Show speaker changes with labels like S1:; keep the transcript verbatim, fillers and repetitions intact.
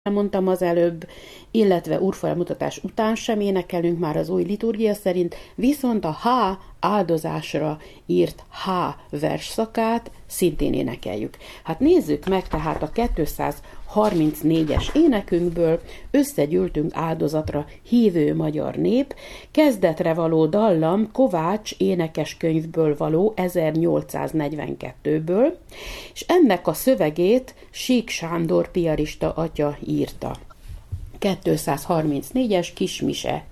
S1: mondtam az előbb, illetve úrfelmutatás után sem énekelünk már az új liturgia szerint, viszont a H áldozásra írt H versszakát szintén énekeljük. Hát nézzük meg tehát a kétszázharmincnégyes énekünkből, összegyűltünk áldozatra hívő magyar nép, kezdetre való dallam Kovács énekeskönyvből való ezernyolcszáznegyvenkettőből, és ennek a szövegét Sík Sándor piarista atya írta. kétszázharmincnégyes Kis Mise